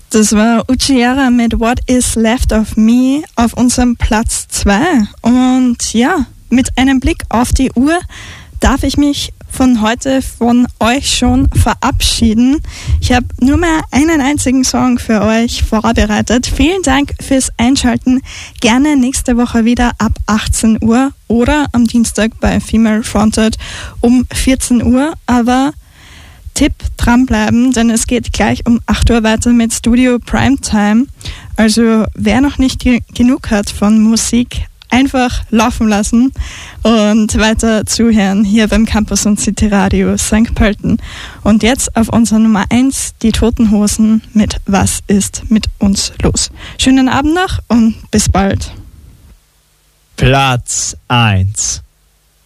Das war Uchiara mit What Is Left of Me auf unserem Platz 2. Und ja, mit einem Blick auf die Uhr darf ich mich von heute von euch schon verabschieden. Ich habe nur mehr einen einzigen Song für euch vorbereitet. Vielen Dank fürs Einschalten. Gerne nächste Woche wieder ab 18 Uhr oder am Dienstag bei Female Fronted um 14 Uhr. Aber Tipp, dranbleiben, denn es geht gleich um 8 Uhr weiter mit Studio Primetime. Also wer noch nicht genug hat von Musik, einfach laufen lassen und weiter zuhören hier beim Campus und City Radio St. Pölten. Und jetzt auf unserer Nummer 1, die Toten Hosen mit Was ist mit uns los? Schönen Abend noch und bis bald. Platz 1.